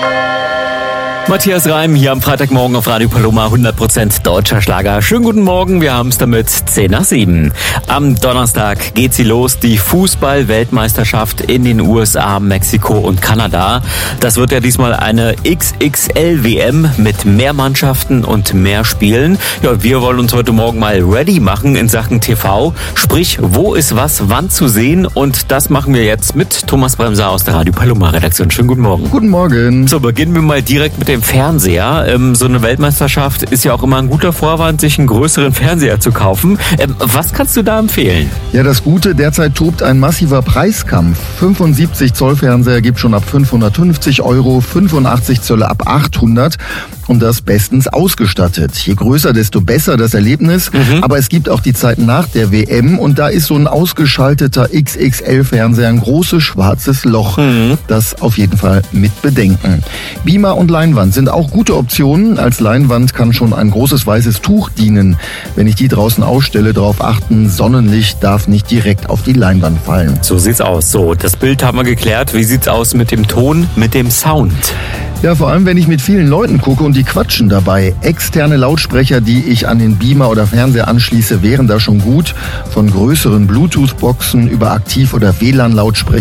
Matthias Reim hier am Freitagmorgen auf Radio Paloma, 100% deutscher Schlager. Schönen guten Morgen, wir haben es damit 6:10. Am Donnerstag geht sie los, die Fußball-Weltmeisterschaft in den USA, Mexiko und Kanada. Das wird ja diesmal eine XXL-WM mit mehr Mannschaften und mehr Spielen. Ja, wir wollen uns heute Morgen mal ready machen in Sachen TV. Sprich, wo ist was wann zu sehen? Und das machen wir jetzt mit Thomas Bremser aus der Radio Paloma-Redaktion. Schönen guten Morgen. Guten Morgen. So, beginnen wir mal direkt mit dem Fernseher. So eine Weltmeisterschaft ist ja auch immer ein guter Vorwand, sich einen größeren Fernseher zu kaufen. Was kannst du da empfehlen? Ja, das Gute, derzeit tobt ein massiver Preiskampf. 75 Zoll Fernseher gibt schon ab 550 €, 85 Zölle ab 800 und das bestens ausgestattet. Je größer, desto besser das Erlebnis. Aber es gibt auch die Zeit nach der WM und da ist so ein ausgeschalteter XXL-Fernseher ein großes schwarzes Loch. Das auf jeden Fall mit bedenken. Beamer und Leinwand sind auch gute Optionen. Als Leinwand kann schon ein großes weißes Tuch dienen. Wenn ich die draußen ausstelle, darauf achten, Sonnenlicht darf nicht direkt auf die Leinwand fallen. So sieht's aus. So, das Bild haben wir geklärt. Wie sieht's aus mit dem Ton, mit dem Sound? Ja, vor allem, wenn ich mit vielen Leuten gucke und die quatschen dabei. Externe Lautsprecher, die ich an den Beamer oder Fernseher anschließe, wären da schon gut. Von größeren Bluetooth-Boxen über Aktiv- oder WLAN-Lautsprecher